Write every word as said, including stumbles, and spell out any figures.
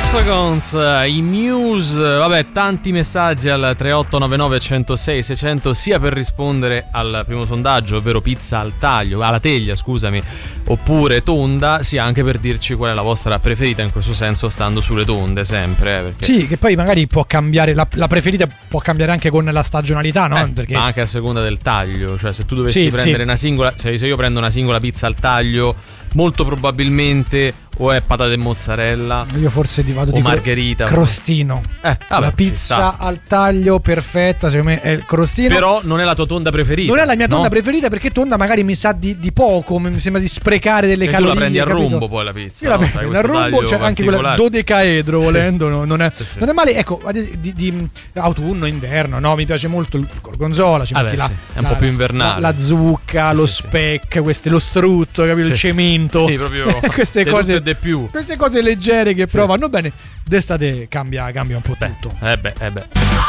Hexagons, i Muse. Vabbè, tanti messaggi al tre otto nove nove uno zero sei sei zero zero, sia per rispondere al primo sondaggio, ovvero pizza al taglio, alla teglia, scusami, oppure tonda, sia anche per dirci qual è la vostra preferita, in questo senso stando sulle tonde sempre, eh, perché... Sì, che poi magari può cambiare, la, la preferita può cambiare anche con la stagionalità, no? Eh, perché... ma anche a seconda del taglio, cioè se tu dovessi sì, prendere sì. una singola, cioè se io prendo una singola pizza al taglio, molto probabilmente o è patate e mozzarella, io forse ti vado o di margherita, crostino. Eh, vabbè, la pizza al taglio perfetta, secondo me è il crostino. Però non è la tua tonda preferita. Non è la mia tonda no? preferita, perché tonda magari mi sa di, di poco, mi sembra di sprecare delle e calorie. Tu la prendi a capito? rombo poi la pizza. Io la no? prendo a rombo, c'è anche quella dodecaedro volendo, no? non, è, sì, sì. non è male. Ecco, ad esempio, di, di autunno, inverno, no? Mi piace molto il gorgonzola, ci ah metti beh, la, sì. È un la, po' più invernale. La, la zucca, sì, lo sì, speck, sì. Queste, lo strutto, capito? Sì. Il cemento. Sì, proprio queste de cose de più. Queste cose leggere che sì. però vanno bene. D'estate cambia, cambia un po' beh, tutto. Eh beh, eh beh.